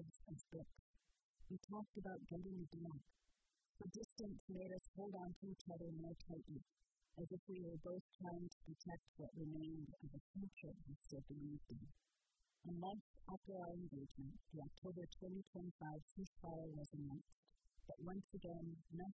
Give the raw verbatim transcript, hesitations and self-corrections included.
ourselves as books. We talked about getting a dog. The distance made us hold on to each other more tightly, as if we were both trying to protect what remained of the future we still believed in. A month after our engagement, the October twenty twenty-five ceasefire was announced, but once again, nothing